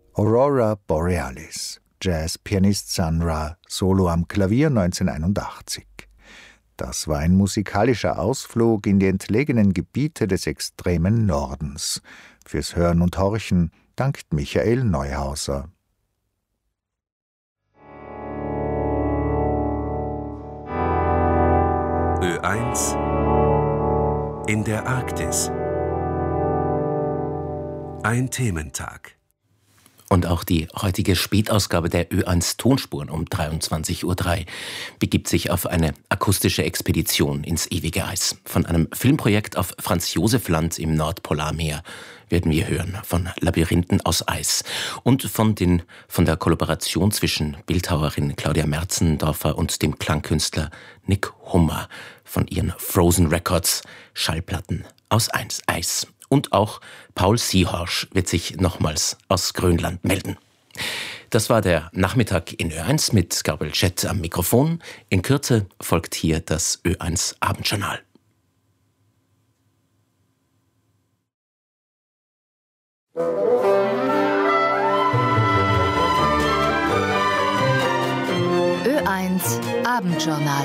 Aurora Borealis, Jazzpianist Sun Ra, Solo am Klavier 1981. Das war ein musikalischer Ausflug in die entlegenen Gebiete des extremen Nordens. Fürs Hören und Horchen dankt Michael Neuhauser. Ö1 in der Arktis. Ein Thementag. Und auch die heutige Spätausgabe der Ö1 Tonspuren um 23:03 Uhr begibt sich auf eine akustische Expedition ins ewige Eis. Von einem Filmprojekt auf Franz-Josef-Land im Nordpolarmeer werden wir hören, von Labyrinthen aus Eis und von der Kollaboration zwischen Bildhauerin Claudia Merzendorfer und dem Klangkünstler Nick Hummer von ihren Frozen Records Schallplatten aus Eis. Und auch Paul Seehorsch wird sich nochmals aus Grönland melden. Das war der Nachmittag in Ö1 mit Gabriel Schett am Mikrofon. In Kürze folgt hier das Ö1 Abendjournal. Ö1 Abendjournal.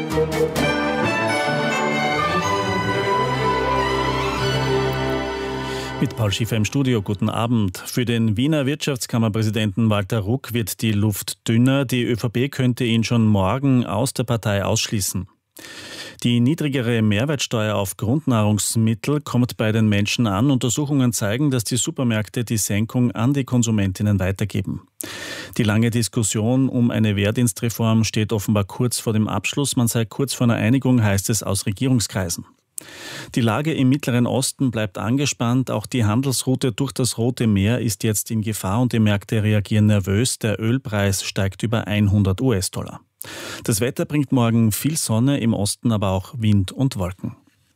Mit Paul Schiefer im Studio, guten Abend. Für den Wiener Wirtschaftskammerpräsidenten Walter Ruck wird die Luft dünner. Die ÖVP könnte ihn schon morgen aus der Partei ausschließen. Die niedrigere Mehrwertsteuer auf Grundnahrungsmittel kommt bei den Menschen an. Untersuchungen zeigen, dass die Supermärkte die Senkung an die Konsumentinnen weitergeben. Die lange Diskussion um eine Wehrdienstreform steht offenbar kurz vor dem Abschluss. Man sei kurz vor einer Einigung, heißt es aus Regierungskreisen. Die Lage im Mittleren Osten bleibt angespannt. Auch die Handelsroute durch das Rote Meer ist jetzt in Gefahr und die Märkte reagieren nervös. Der Ölpreis steigt über 100 US-Dollar. Das Wetter bringt morgen viel Sonne, im Osten aber auch Wind und Wolken.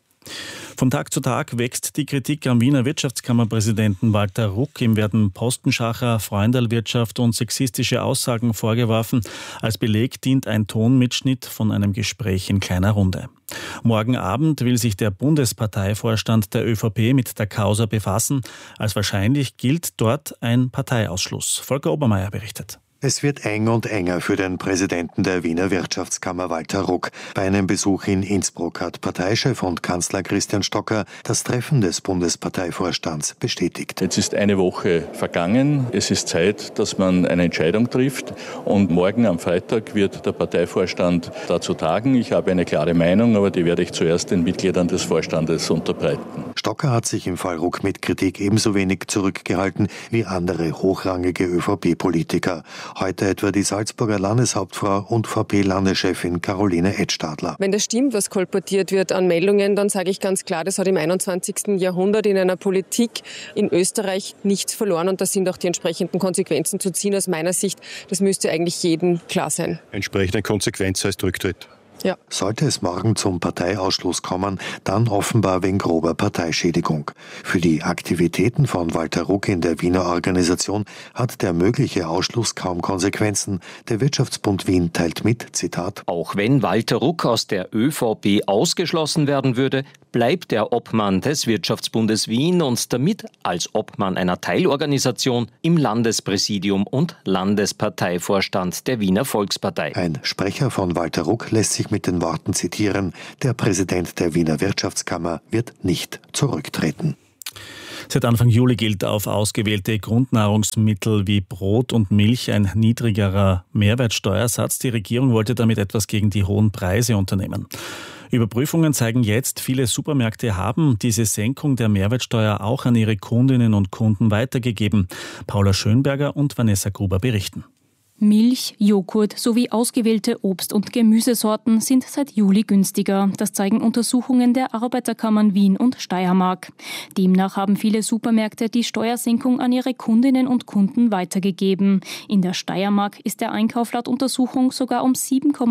Von Tag zu Tag wächst die Kritik am Wiener Wirtschaftskammerpräsidenten Walter Ruck. Ihm werden Postenschacher, Freundelwirtschaft und sexistische Aussagen vorgeworfen. Als Beleg dient ein Tonmitschnitt von einem Gespräch in kleiner Runde. Morgen Abend will sich der Bundesparteivorstand der ÖVP mit der Causa befassen. Als wahrscheinlich gilt dort ein Parteiausschluss. Volker Obermeier berichtet. Es wird eng und enger für den Präsidenten der Wiener Wirtschaftskammer Walter Ruck. Bei einem Besuch in Innsbruck hat Parteichef und Kanzler Christian Stocker das Treffen des Bundesparteivorstands bestätigt. Jetzt ist eine Woche vergangen. Es ist Zeit, dass man eine Entscheidung trifft. Und morgen am Freitag wird der Parteivorstand dazu tagen. Ich habe eine klare Meinung, aber die werde ich zuerst den Mitgliedern des Vorstandes unterbreiten. Stocker hat sich im Fall Ruck mit Kritik ebenso wenig zurückgehalten wie andere hochrangige ÖVP-Politiker. Heute etwa die Salzburger Landeshauptfrau und VP-Landeschefin Caroline Edstadler. Wenn das stimmt, was kolportiert wird an Meldungen, dann sage ich ganz klar, das hat im 21. Jahrhundert in einer Politik in Österreich nichts verloren und da sind auch die entsprechenden Konsequenzen zu ziehen. Aus meiner Sicht, das müsste eigentlich jedem klar sein. Entsprechende Konsequenz heißt Rücktritt. Ja. Sollte es morgen zum Parteiausschluss kommen, dann offenbar wegen grober Parteischädigung. Für die Aktivitäten von Walter Ruck in der Wiener Organisation hat der mögliche Ausschluss kaum Konsequenzen. Der Wirtschaftsbund Wien teilt mit, Zitat: Auch wenn Walter Ruck aus der ÖVP ausgeschlossen werden würde, bleibt er Obmann des Wirtschaftsbundes Wien und damit als Obmann einer Teilorganisation im Landespräsidium und Landesparteivorstand der Wiener Volkspartei. Ein Sprecher von Walter Ruck lässt sich mit den Worten zitieren: Der Präsident der Wiener Wirtschaftskammer wird nicht zurücktreten. Seit Anfang Juli gilt auf ausgewählte Grundnahrungsmittel wie Brot und Milch ein niedrigerer Mehrwertsteuersatz. Die Regierung wollte damit etwas gegen die hohen Preise unternehmen. Überprüfungen zeigen jetzt, viele Supermärkte haben diese Senkung der Mehrwertsteuer auch an ihre Kundinnen und Kunden weitergegeben. Paula Schönberger und Vanessa Gruber berichten. Milch, Joghurt sowie ausgewählte Obst- und Gemüsesorten sind seit Juli günstiger. Das zeigen Untersuchungen der Arbeiterkammern Wien und Steiermark. Demnach haben viele Supermärkte die Steuersenkung an ihre Kundinnen und Kunden weitergegeben. In der Steiermark ist der Einkauf laut Untersuchung sogar um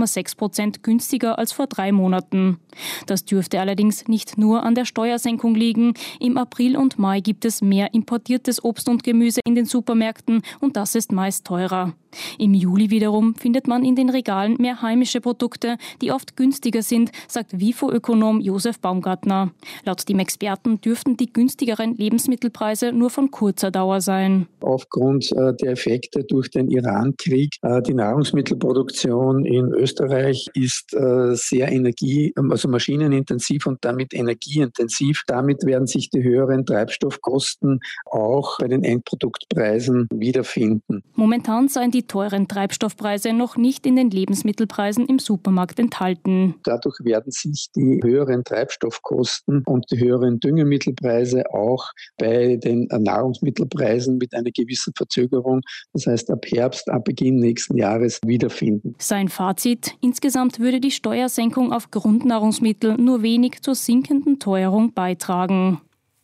7,6% günstiger als vor 3 Monaten. Das dürfte allerdings nicht nur an der Steuersenkung liegen. Im April und Mai gibt es mehr importiertes Obst und Gemüse in den Supermärkten und das ist meist teurer. Im Juli wiederum findet man in den Regalen mehr heimische Produkte, die oft günstiger sind, sagt WIFO-Ökonom Josef Baumgartner. Laut dem Experten dürften die günstigeren Lebensmittelpreise nur von kurzer Dauer sein. Aufgrund der Effekte durch den Iran-Krieg, die Nahrungsmittelproduktion in Österreich ist sehr maschinenintensiv und damit energieintensiv. Damit werden sich die höheren Treibstoffkosten auch bei den Endproduktpreisen wiederfinden. Momentan seien die teuren Treibstoffpreise noch nicht in den Lebensmittelpreisen im Supermarkt enthalten. Dadurch werden sich die höheren Treibstoffkosten und die höheren Düngemittelpreise auch bei den Nahrungsmittelpreisen mit einer gewissen Verzögerung, das heißt ab Herbst, ab Beginn nächsten Jahres wiederfinden. Sein Fazit: Insgesamt würde die Steuersenkung auf Grundnahrungsmittel nur wenig zur sinkenden Teuerung beitragen.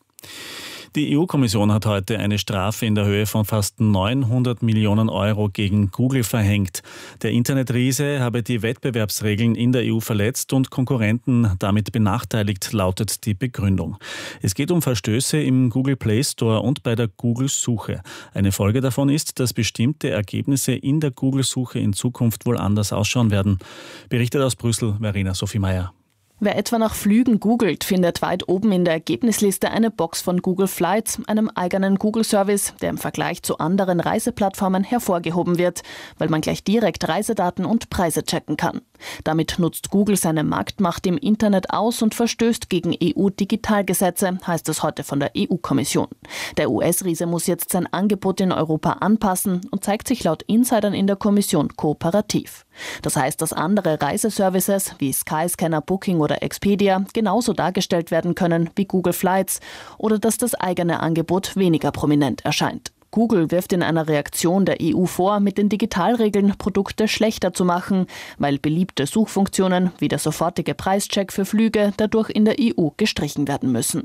Die EU-Kommission hat heute eine Strafe in der Höhe von fast 900 Millionen Euro gegen Google verhängt. Der Internetriese habe die Wettbewerbsregeln in der EU verletzt und Konkurrenten damit benachteiligt, lautet die Begründung. Es geht um Verstöße im Google Play Store und bei der Google-Suche. Eine Folge davon ist, dass bestimmte Ergebnisse in der Google-Suche in Zukunft wohl anders ausschauen werden. Berichtet aus Brüssel Verena Sophie Meyer. Wer etwa nach Flügen googelt, findet weit oben in der Ergebnisliste eine Box von Google Flights, einem eigenen Google-Service, der im Vergleich zu anderen Reiseplattformen hervorgehoben wird, weil man gleich direkt Reisedaten und Preise checken kann. Damit nutzt Google seine Marktmacht im Internet aus und verstößt gegen EU-Digitalgesetze, heißt es heute von der EU-Kommission. Der US-Riese muss jetzt sein Angebot in Europa anpassen und zeigt sich laut Insidern in der Kommission kooperativ. Das heißt, dass andere Reiseservices wie Skyscanner, Booking oder Expedia genauso dargestellt werden können wie Google Flights oder dass das eigene Angebot weniger prominent erscheint. Google wirft in einer Reaktion der EU vor, mit den Digitalregeln Produkte schlechter zu machen, weil beliebte Suchfunktionen wie der sofortige Preischeck für Flüge dadurch in der EU gestrichen werden müssen.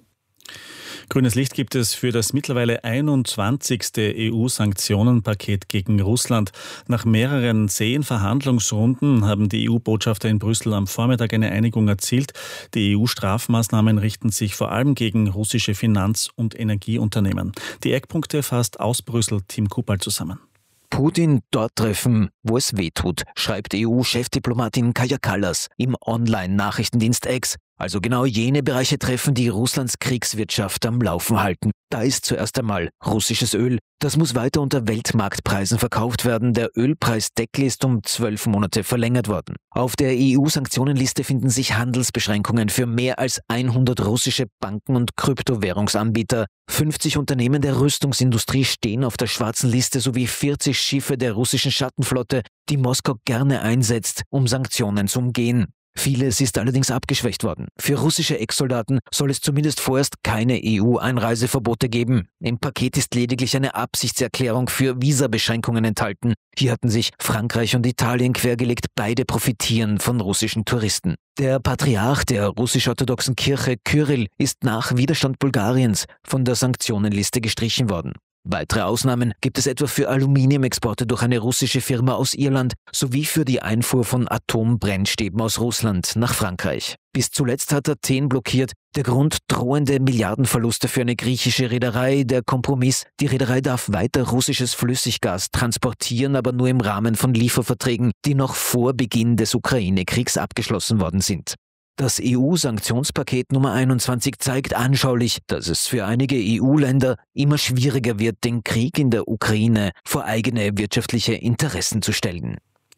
Grünes Licht gibt es für das mittlerweile 21. EU-Sanktionenpaket gegen Russland. Nach mehreren zähen Verhandlungsrunden haben die EU-Botschafter in Brüssel am Vormittag eine Einigung erzielt. Die EU-Strafmaßnahmen richten sich vor allem gegen russische Finanz- und Energieunternehmen. Die Eckpunkte fasst aus Brüssel Tim Kupal zusammen. Putin dort treffen, wo es weh tut, schreibt EU-Chefdiplomatin Kaja Kallas im Online-Nachrichtendienst X. Also genau jene Bereiche treffen, die Russlands Kriegswirtschaft am Laufen halten. Da ist zuerst einmal russisches Öl. Das muss weiter unter Weltmarktpreisen verkauft werden. Der Ölpreisdeckel ist um 12 Monate verlängert worden. Auf der EU-Sanktionenliste finden sich Handelsbeschränkungen für mehr als 100 russische Banken und Kryptowährungsanbieter. 50 Unternehmen der Rüstungsindustrie stehen auf der schwarzen Liste sowie 40 Schiffe der russischen Schattenflotte, die Moskau gerne einsetzt, um Sanktionen zu umgehen. Vieles ist allerdings abgeschwächt worden. Für russische Ex-Soldaten soll es zumindest vorerst keine EU-Einreiseverbote geben. Im Paket ist lediglich eine Absichtserklärung für Visabeschränkungen enthalten. Hier hatten sich Frankreich und Italien quergelegt. Beide profitieren von russischen Touristen. Der Patriarch der russisch-orthodoxen Kirche, Kyrill, ist nach Widerstand Bulgariens von der Sanktionenliste gestrichen worden. Weitere Ausnahmen gibt es etwa für Aluminiumexporte durch eine russische Firma aus Irland sowie für die Einfuhr von Atombrennstäben aus Russland nach Frankreich. Bis zuletzt hat Athen blockiert. Der Grund: drohende Milliardenverluste für eine griechische Reederei. Der Kompromiss: die Reederei darf weiter russisches Flüssiggas transportieren, aber nur im Rahmen von Lieferverträgen, die noch vor Beginn des Ukraine-Kriegs abgeschlossen worden sind. Das EU-Sanktionspaket Nummer 21 zeigt anschaulich, dass es für einige EU-Länder immer schwieriger wird, den Krieg in der Ukraine vor eigene wirtschaftliche Interessen zu stellen.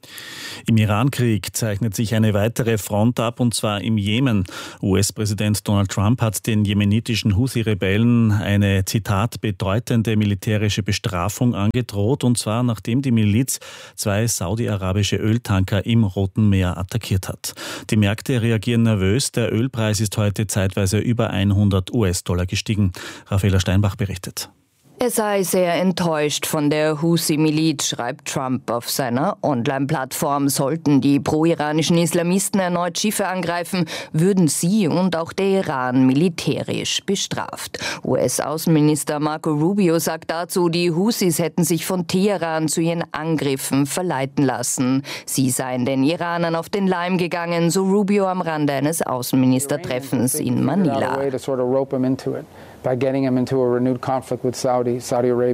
Im Iran-Krieg zeichnet sich eine weitere Front ab, und zwar im Jemen. US-Präsident Donald Trump hat den jemenitischen Houthi-Rebellen eine, Zitat, bedeutende militärische Bestrafung angedroht, und zwar nachdem die Miliz 2 saudi-arabische Öltanker im Roten Meer attackiert hat. Die Märkte reagieren nervös. Der Ölpreis ist heute zeitweise über 100 US-Dollar gestiegen. Raffaela Steinbach berichtet. Er sei sehr enttäuscht von der Houthi-Miliz, schreibt Trump auf seiner Online-Plattform. Sollten die pro-iranischen Islamisten erneut Schiffe angreifen, würden sie und auch der Iran militärisch bestraft. US-Außenminister Marco Rubio sagt dazu, die Houthis hätten sich von Teheran zu ihren Angriffen verleiten lassen. Sie seien den Iranern auf den Leim gegangen, so Rubio am Rande eines Außenministertreffens in Manila. By getting him into a renewed conflict with Saudi Arabia.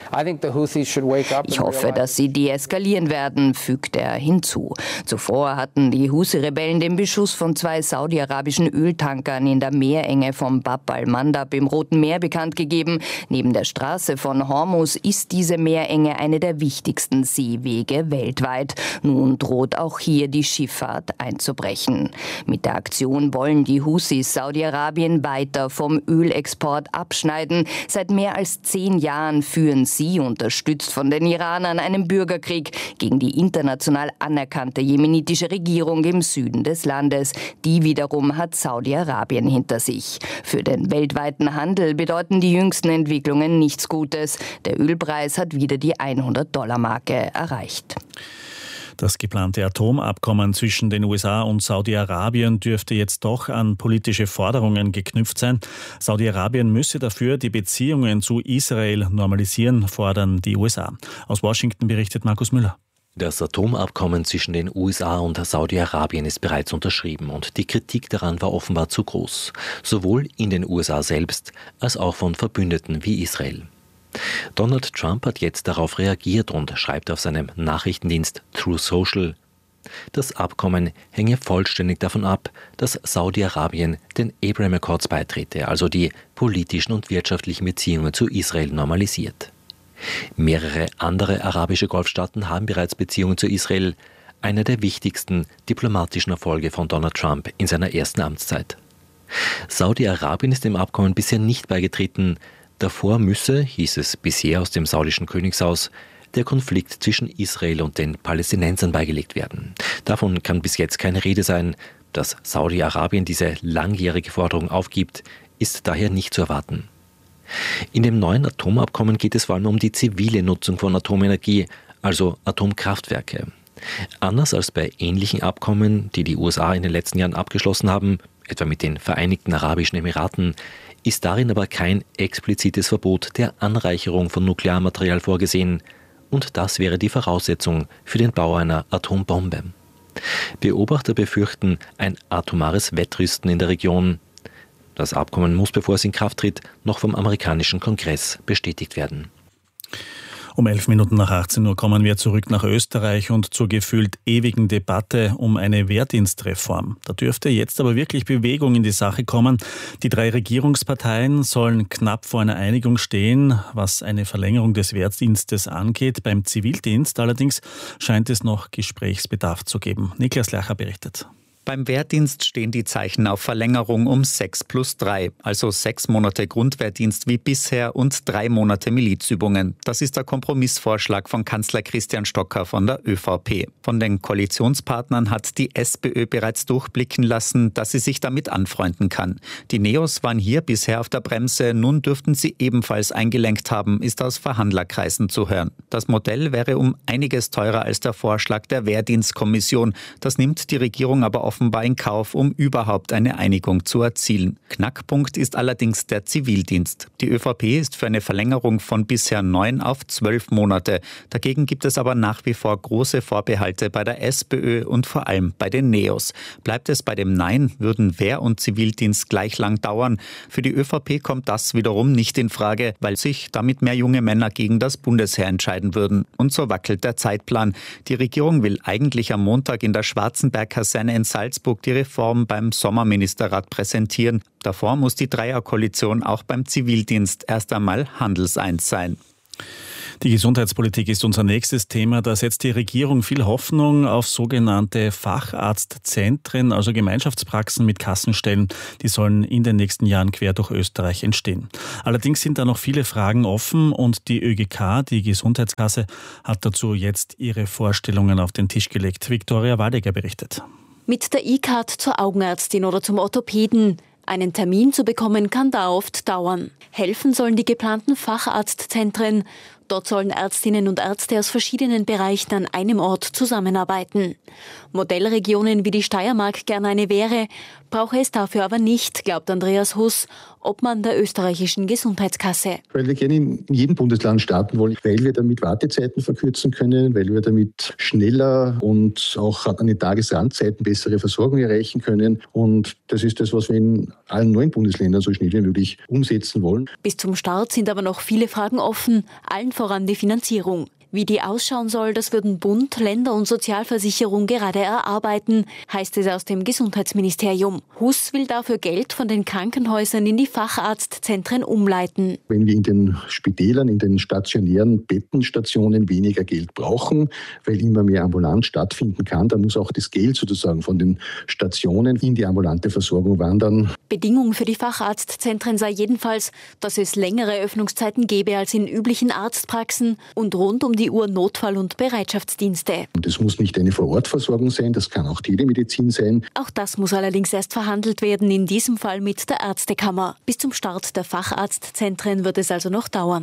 Ich hoffe, dass sie deeskalieren werden, fügt er hinzu. Zuvor hatten die Husi-Rebellen den Beschuss von 2 saudi-arabischen Öltankern in der Meerenge vom Bab al-Mandab im Roten Meer bekannt gegeben. Neben der Straße von Hormuz ist diese Meerenge eine der wichtigsten Seewege weltweit. Nun droht auch hier die Schifffahrt einzubrechen. Mit der Aktion wollen die Husis Saudi-Arabien weiter vom Ölexport abschneiden. Seit mehr als 10 Jahren führen sie, unterstützt von den Iranern, einen Bürgerkrieg gegen die international anerkannte jemenitische Regierung im Süden des Landes. Die wiederum hat Saudi-Arabien hinter sich. Für den weltweiten Handel bedeuten die jüngsten Entwicklungen nichts Gutes. Der Ölpreis hat wieder die $100-Marke erreicht. Das geplante Atomabkommen zwischen den USA und Saudi-Arabien dürfte jetzt doch an politische Forderungen geknüpft sein. Saudi-Arabien müsse dafür die Beziehungen zu Israel normalisieren, fordern die USA. Aus Washington berichtet Markus Müller. Das Atomabkommen zwischen den USA und Saudi-Arabien ist bereits unterschrieben und die Kritik daran war offenbar zu groß. Sowohl in den USA selbst als auch von Verbündeten wie Israel. Donald Trump hat jetzt darauf reagiert und schreibt auf seinem Nachrichtendienst Truth Social: Das Abkommen hänge vollständig davon ab, dass Saudi-Arabien den Abraham Accords beitrete, also die politischen und wirtschaftlichen Beziehungen zu Israel normalisiert. Mehrere andere arabische Golfstaaten haben bereits Beziehungen zu Israel, einer der wichtigsten diplomatischen Erfolge von Donald Trump in seiner ersten Amtszeit. Saudi-Arabien ist dem Abkommen bisher nicht beigetreten. Davor müsse, hieß es bisher aus dem saudischen Königshaus, der Konflikt zwischen Israel und den Palästinensern beigelegt werden. Davon kann bis jetzt keine Rede sein. Dass Saudi-Arabien diese langjährige Forderung aufgibt, ist daher nicht zu erwarten. In dem neuen Atomabkommen geht es vor allem um die zivile Nutzung von Atomenergie, also Atomkraftwerke. Anders als bei ähnlichen Abkommen, die die USA in den letzten Jahren abgeschlossen haben, etwa mit den Vereinigten Arabischen Emiraten, ist darin aber kein explizites Verbot der Anreicherung von Nuklearmaterial vorgesehen. Und das wäre die Voraussetzung für den Bau einer Atombombe. Beobachter befürchten ein atomares Wettrüsten in der Region. Das Abkommen muss, bevor es in Kraft tritt, noch vom amerikanischen Kongress bestätigt werden. Um 11:11 Uhr kommen wir zurück nach Österreich und zur gefühlt ewigen Debatte um eine Wehrdienstreform. Da dürfte jetzt aber wirklich Bewegung in die Sache kommen. Die 3 Regierungsparteien sollen knapp vor einer Einigung stehen, was eine Verlängerung des Wehrdienstes angeht. Beim Zivildienst allerdings scheint es noch Gesprächsbedarf zu geben. Niklas Lacher berichtet. Beim Wehrdienst stehen die Zeichen auf Verlängerung um 6+3, also 6 Monate Grundwehrdienst wie bisher und 3 Monate Milizübungen. Das ist der Kompromissvorschlag von Kanzler Christian Stocker von der ÖVP. Von den Koalitionspartnern hat die SPÖ bereits durchblicken lassen, dass sie sich damit anfreunden kann. Die Neos waren hier bisher auf der Bremse, nun dürften sie ebenfalls eingelenkt haben, ist aus Verhandlerkreisen zu hören. Das Modell wäre um einiges teurer als der Vorschlag der Wehrdienstkommission. Das nimmt die Regierung aber offenbar in Kauf, um überhaupt eine Einigung zu erzielen. Knackpunkt ist allerdings der Zivildienst. Die ÖVP ist für eine Verlängerung von bisher 9 auf 12 Monate. Dagegen gibt es aber nach wie vor große Vorbehalte bei der SPÖ und vor allem bei den Neos. Bleibt es bei dem Nein, würden Wehr- und Zivildienst gleich lang dauern. Für die ÖVP kommt das wiederum nicht in Frage, weil sich damit mehr junge Männer gegen das Bundesheer entscheiden würden. Und so wackelt der Zeitplan. Die Regierung will eigentlich am Montag in der Schwarzenberg-Kaserne in Salzburg die Reform beim Sommerministerrat präsentieren. Davor muss die Dreierkoalition auch beim Zivildienst erst einmal handelseins sein. Die Gesundheitspolitik ist unser nächstes Thema. Da setzt die Regierung viel Hoffnung auf sogenannte Facharztzentren, also Gemeinschaftspraxen mit Kassenstellen. Die sollen in den nächsten Jahren quer durch Österreich entstehen. Allerdings sind da noch viele Fragen offen und die ÖGK, die Gesundheitskasse, hat dazu jetzt ihre Vorstellungen auf den Tisch gelegt. Viktoria Waldecker berichtet. Mit der E-Card zur Augenärztin oder zum Orthopäden. Einen Termin zu bekommen kann da oft dauern. Helfen sollen die geplanten Facharztzentren. Dort sollen Ärztinnen und Ärzte aus verschiedenen Bereichen an einem Ort zusammenarbeiten. Modellregionen wie die Steiermark gerne eine wäre, brauche es dafür aber nicht, glaubt Andreas Huss, Obmann der österreichischen Gesundheitskasse. Weil wir gerne in jedem Bundesland starten wollen, weil wir damit Wartezeiten verkürzen können, weil wir damit schneller und auch an den Tagesrandzeiten bessere Versorgung erreichen können. Und das ist das, was wir in allen 9 Bundesländern so schnell wie möglich umsetzen wollen. Bis zum Start sind aber noch viele Fragen offen, allen voran die Finanzierung. Wie die ausschauen soll, das würden Bund, Länder und Sozialversicherung gerade erarbeiten, heißt es aus dem Gesundheitsministerium. Hus will dafür Geld von den Krankenhäusern in die Facharztzentren umleiten. Wenn wir in den Spitälern, in den stationären Bettenstationen weniger Geld brauchen, weil immer mehr ambulant stattfinden kann, dann muss auch das Geld sozusagen von den Stationen in die ambulante Versorgung wandern. Bedingung für die Facharztzentren sei jedenfalls, dass es längere Öffnungszeiten gäbe als in üblichen Arztpraxen und rund um die Uhr Notfall- und Bereitschaftsdienste. Das muss nicht eine Vorortversorgung sein, das kann auch Telemedizin sein. Auch das muss allerdings erst verhandelt werden, in diesem Fall mit der Ärztekammer. Bis zum Start der Facharztzentren wird es also noch dauern.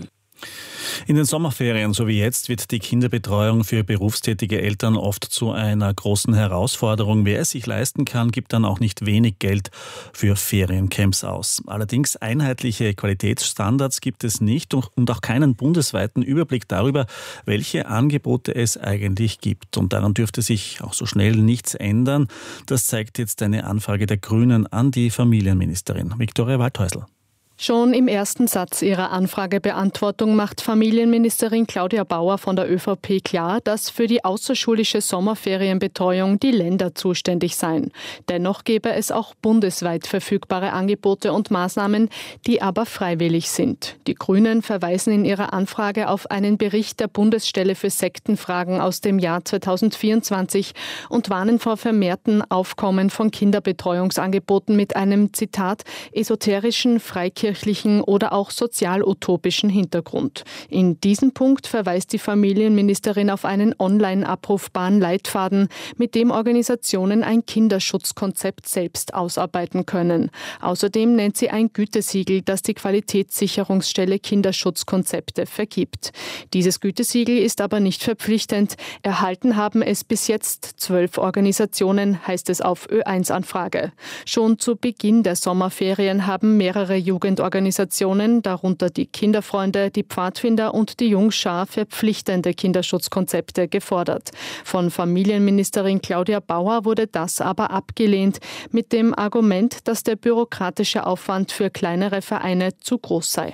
In den Sommerferien, so wie jetzt, wird die Kinderbetreuung für berufstätige Eltern oft zu einer großen Herausforderung. Wer es sich leisten kann, gibt dann auch nicht wenig Geld für Feriencamps aus. Allerdings einheitliche Qualitätsstandards gibt es nicht und auch keinen bundesweiten Überblick darüber, welche Angebote es eigentlich gibt. Und daran dürfte sich auch so schnell nichts ändern. Das zeigt jetzt eine Anfrage der Grünen an die Familienministerin Viktoria Waldhäusl. Schon im ersten Satz ihrer Anfragebeantwortung macht Familienministerin Claudia Bauer von der ÖVP klar, dass für die außerschulische Sommerferienbetreuung die Länder zuständig seien. Dennoch gäbe es auch bundesweit verfügbare Angebote und Maßnahmen, die aber freiwillig sind. Die Grünen verweisen in ihrer Anfrage auf einen Bericht der Bundesstelle für Sektenfragen aus dem Jahr 2024 und warnen vor vermehrten Aufkommen von Kinderbetreuungsangeboten mit einem, Zitat, esoterischen, freikirchlichen oder auch sozial-utopischen Hintergrund. In diesem Punkt verweist die Familienministerin auf einen online abrufbaren Leitfaden, mit dem Organisationen ein Kinderschutzkonzept selbst ausarbeiten können. Außerdem nennt sie ein Gütesiegel, das die Qualitätssicherungsstelle Kinderschutzkonzepte vergibt. Dieses Gütesiegel ist aber nicht verpflichtend. Erhalten haben es bis jetzt 12 Organisationen, heißt es auf Ö1-Anfrage. Schon zu Beginn der Sommerferien haben mehrere Jugendorganisationen, darunter die Kinderfreunde, die Pfadfinder und die Jungschar, verpflichtende Kinderschutzkonzepte gefordert. Von Familienministerin Claudia Bauer wurde das aber abgelehnt, mit dem Argument, dass der bürokratische Aufwand für kleinere Vereine zu groß sei.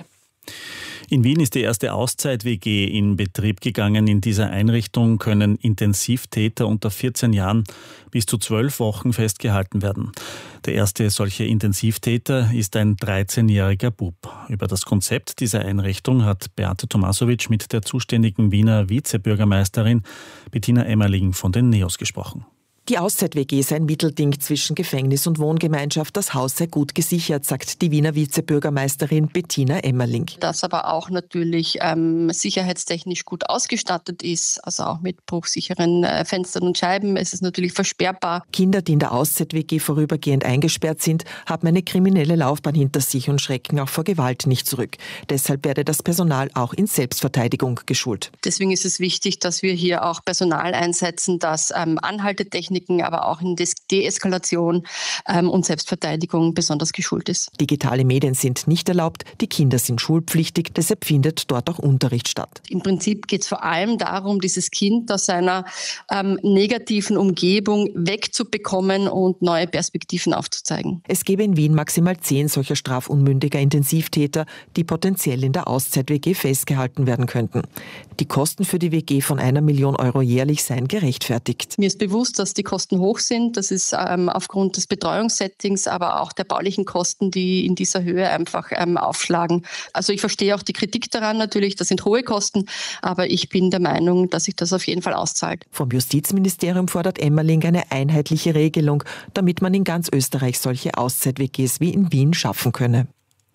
In Wien ist die erste Auszeit-WG in Betrieb gegangen. In dieser Einrichtung können Intensivtäter unter 14 Jahren bis zu 12 Wochen festgehalten werden. Der erste solche Intensivtäter ist ein 13-jähriger Bub. Über das Konzept dieser Einrichtung hat Beate Tomasowitsch mit der zuständigen Wiener Vizebürgermeisterin Bettina Emmerling von den NEOS gesprochen. Die Auszeit-WG sei ein Mittelding zwischen Gefängnis und Wohngemeinschaft. Das Haus sei gut gesichert, sagt die Wiener Vizebürgermeisterin Bettina Emmerling. Das aber auch natürlich sicherheitstechnisch gut ausgestattet ist, also auch mit bruchsicheren Fenstern und Scheiben. Es ist natürlich versperrbar. Kinder, die in der Auszeit-WG vorübergehend eingesperrt sind, haben eine kriminelle Laufbahn hinter sich und schrecken auch vor Gewalt nicht zurück. Deshalb werde das Personal auch in Selbstverteidigung geschult. Deswegen ist es wichtig, dass wir hier auch Personal einsetzen, das Anhaltetechniken, aber auch in Deeskalation und Selbstverteidigung besonders geschult ist. Digitale Medien sind nicht erlaubt, die Kinder sind schulpflichtig, deshalb findet dort auch Unterricht statt. Im Prinzip geht es vor allem darum, dieses Kind aus seiner negativen Umgebung wegzubekommen und neue Perspektiven aufzuzeigen. Es gäbe in Wien maximal 10 solcher strafunmündiger Intensivtäter, die potenziell in der Auszeit-WG festgehalten werden könnten. Die Kosten für die WG von 1 Million Euro jährlich seien gerechtfertigt. Mir ist bewusst, dass die Kosten hoch sind. Das ist aufgrund des Betreuungssettings, aber auch der baulichen Kosten, die in dieser Höhe einfach aufschlagen. Also ich verstehe auch die Kritik daran natürlich, das sind hohe Kosten, aber ich bin der Meinung, dass sich das auf jeden Fall auszahlt. Vom Justizministerium fordert Emmerling eine einheitliche Regelung, damit man in ganz Österreich solche Auszeit-WGs wie in Wien schaffen könne.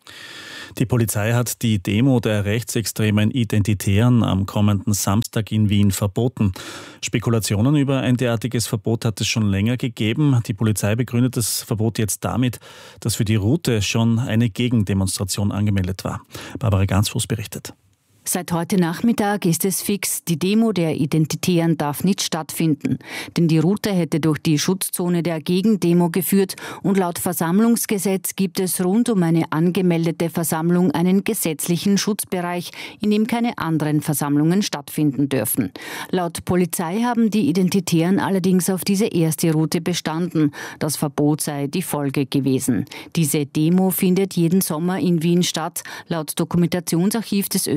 Die Polizei hat die Demo der rechtsextremen Identitären am kommenden Samstag in Wien verboten. Spekulationen über ein derartiges Verbot hat es schon länger gegeben. Die Polizei begründet das Verbot jetzt damit, dass für die Route schon eine Gegendemonstration angemeldet war. Barbara Gansfuß berichtet. Seit heute Nachmittag ist es fix, die Demo der Identitären darf nicht stattfinden. Denn die Route hätte durch die Schutzzone der Gegendemo geführt und laut Versammlungsgesetz gibt es rund um eine angemeldete Versammlung einen gesetzlichen Schutzbereich, in dem keine anderen Versammlungen stattfinden dürfen. Laut Polizei haben die Identitären allerdings auf diese erste Route bestanden. Das Verbot sei die Folge gewesen. Diese Demo findet jeden Sommer in Wien statt. Laut Dokumentationsarchiv des österreichischen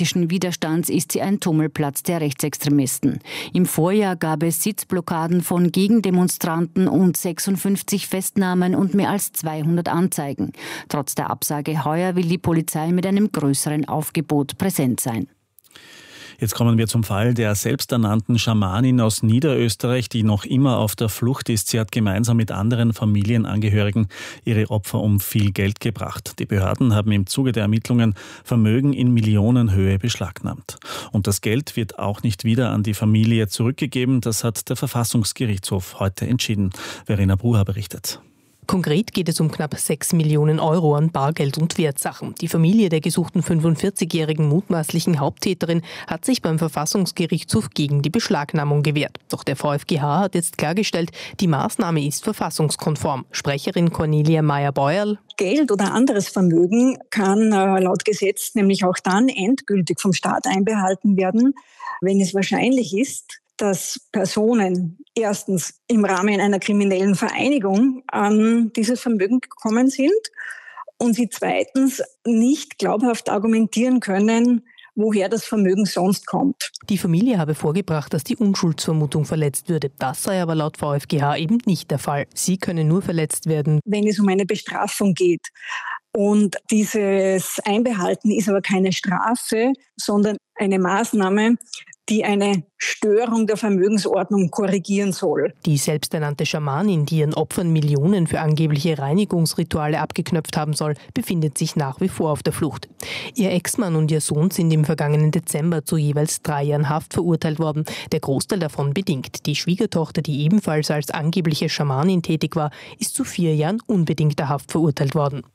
österreichischen Widerstands ist sie ein Tummelplatz der Rechtsextremisten. Im Vorjahr gab es Sitzblockaden von Gegendemonstranten und 56 Festnahmen und mehr als 200 Anzeigen. Trotz der Absage heuer will die Polizei mit einem größeren Aufgebot präsent sein. Jetzt kommen wir zum Fall der selbsternannten Schamanin aus Niederösterreich, die noch immer auf der Flucht ist. Sie hat gemeinsam mit anderen Familienangehörigen ihre Opfer um viel Geld gebracht. Die Behörden haben im Zuge der Ermittlungen Vermögen in Millionenhöhe beschlagnahmt. Und das Geld wird auch nicht wieder an die Familie zurückgegeben. Das hat der Verfassungsgerichtshof heute entschieden. Verena Bruha berichtet. Konkret geht es um knapp 6 Millionen Euro an Bargeld und Wertsachen. Die Familie der gesuchten 45-jährigen mutmaßlichen Haupttäterin hat sich beim Verfassungsgerichtshof gegen die Beschlagnahmung gewehrt. Doch der VfGH hat jetzt klargestellt, die Maßnahme ist verfassungskonform. Sprecherin Cornelia Meyer-Beuerl: Geld oder anderes Vermögen kann laut Gesetz nämlich auch dann endgültig vom Staat einbehalten werden, wenn es wahrscheinlich ist, dass Personen erstens im Rahmen einer kriminellen Vereinigung an dieses Vermögen gekommen sind und sie zweitens nicht glaubhaft argumentieren können, woher das Vermögen sonst kommt. Die Familie habe vorgebracht, dass die Unschuldsvermutung verletzt würde. Das sei aber laut VfGH eben nicht der Fall. Sie könne nur verletzt werden, wenn es um eine Bestrafung geht. Und dieses Einbehalten ist aber keine Strafe, sondern eine Maßnahme, die eine Störung der Vermögensordnung korrigieren soll. Die selbsternannte Schamanin, die ihren Opfern Millionen für angebliche Reinigungsrituale abgeknöpft haben soll, befindet sich nach wie vor auf der Flucht. Ihr Ex-Mann und ihr Sohn sind im vergangenen Dezember zu jeweils 3 Jahren Haft verurteilt worden, der Großteil davon bedingt. Die Schwiegertochter, die ebenfalls als angebliche Schamanin tätig war, ist zu 4 Jahren unbedingter Haft verurteilt worden.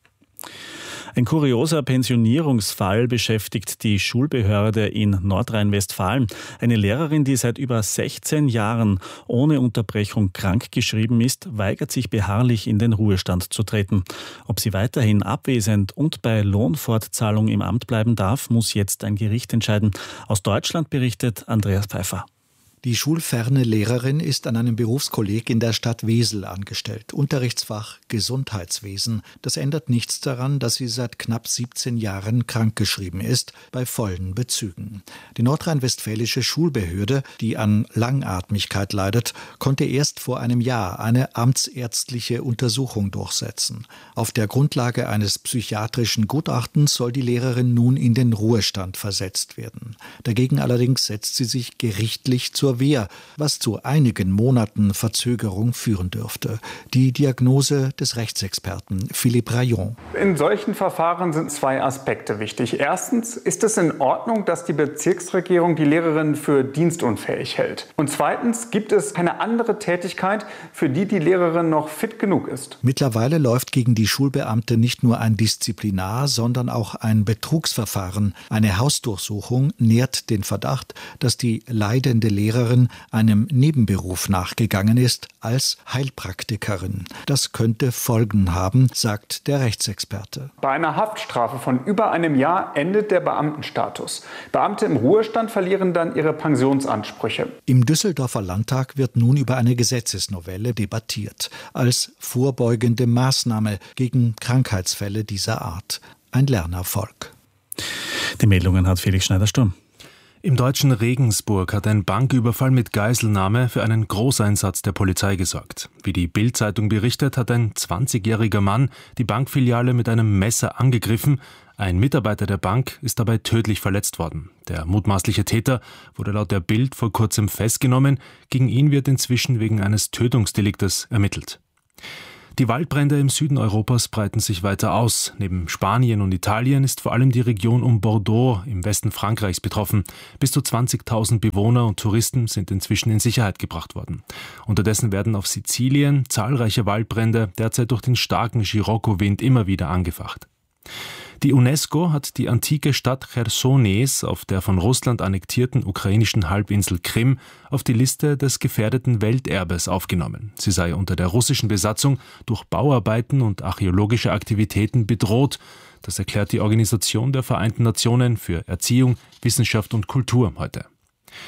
Ein kurioser Pensionierungsfall beschäftigt die Schulbehörde in Nordrhein-Westfalen. Eine Lehrerin, die seit über 16 Jahren ohne Unterbrechung krankgeschrieben ist, weigert sich beharrlich in den Ruhestand zu treten. Ob sie weiterhin abwesend und bei Lohnfortzahlung im Amt bleiben darf, muss jetzt ein Gericht entscheiden. Aus Deutschland berichtet Andreas Pfeiffer. Die schulferne Lehrerin ist an einem Berufskolleg in der Stadt Wesel angestellt. Unterrichtsfach Gesundheitswesen. Das ändert nichts daran, dass sie seit knapp 17 Jahren krankgeschrieben ist, bei vollen Bezügen. Die nordrhein-westfälische Schulbehörde, die an Langatmigkeit leidet, konnte erst vor einem Jahr eine amtsärztliche Untersuchung durchsetzen. Auf der Grundlage eines psychiatrischen Gutachtens soll die Lehrerin nun in den Ruhestand versetzt werden. Dagegen allerdings setzt sie sich gerichtlich zur Wehr, was zu einigen Monaten Verzögerung führen dürfte. Die Diagnose des Rechtsexperten Philippe Rayon. In solchen Verfahren sind 2 Aspekte wichtig. Erstens, ist es in Ordnung, dass die Bezirksregierung die Lehrerin für dienstunfähig hält? Und zweitens, gibt es eine andere Tätigkeit, für die die Lehrerin noch fit genug ist? Mittlerweile läuft gegen die Schulbeamte nicht nur ein Disziplinar, sondern auch ein Betrugsverfahren. Eine Hausdurchsuchung nährt den Verdacht, dass die leidende Lehrerin einem Nebenberuf nachgegangen ist als Heilpraktikerin. Das könnte Folgen haben, sagt der Rechtsexperte. Bei einer Haftstrafe von über einem Jahr endet der Beamtenstatus. Beamte im Ruhestand verlieren dann ihre Pensionsansprüche. Im Düsseldorfer Landtag wird nun über eine Gesetzesnovelle debattiert, als vorbeugende Maßnahme gegen Krankheitsfälle dieser Art. Ein Lernerfolg. Die Meldungen hat Felix Schneider-Sturm. Im deutschen Regensburg hat ein Banküberfall mit Geiselnahme für einen Großeinsatz der Polizei gesorgt. Wie die Bild-Zeitung berichtet, hat ein 20-jähriger Mann die Bankfiliale mit einem Messer angegriffen. Ein Mitarbeiter der Bank ist dabei tödlich verletzt worden. Der mutmaßliche Täter wurde laut der Bild vor kurzem festgenommen. Gegen ihn wird inzwischen wegen eines Tötungsdeliktes ermittelt. Die Waldbrände im Süden Europas breiten sich weiter aus. Neben Spanien und Italien ist vor allem die Region um Bordeaux im Westen Frankreichs betroffen. Bis zu 20.000 Bewohner und Touristen sind inzwischen in Sicherheit gebracht worden. Unterdessen werden auf Sizilien zahlreiche Waldbrände derzeit durch den starken Scirocco-Wind immer wieder angefacht. Die UNESCO hat die antike Stadt Chersonees auf der von Russland annektierten ukrainischen Halbinsel Krim auf die Liste des gefährdeten Welterbes aufgenommen. Sie sei unter der russischen Besatzung durch Bauarbeiten und archäologische Aktivitäten bedroht. Das erklärt die Organisation der Vereinten Nationen für Erziehung, Wissenschaft und Kultur heute.